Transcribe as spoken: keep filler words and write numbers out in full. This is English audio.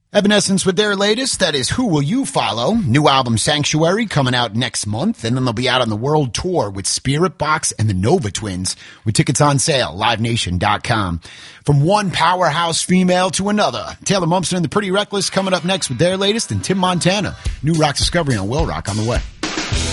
Evanescence with their latest, that is Who Will You Follow? New album Sanctuary coming out next month, and then they'll be out on the world tour with Spirit Box and the Nova Twins with tickets on sale, live nation dot com. From one powerhouse female to another, Taylor Momsen and the Pretty Reckless coming up next with their latest, and Tim Montana. New Rock Discovery on Will Rock on the way.